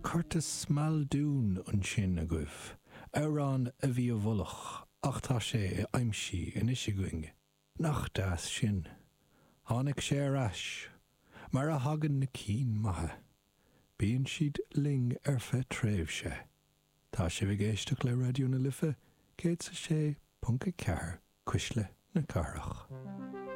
Curtas smaldún an sin a goibh, arán a bhí a bholach, ach tá sé aimsí in isiúing, nach das sin. Tháinig sé rais, mar a hagan na cín maithe. Bíonn siad ling ar fe tréimh sé. Tá sé bh géisteach le radioúna lifa, 106.4 Cuisle na Carach.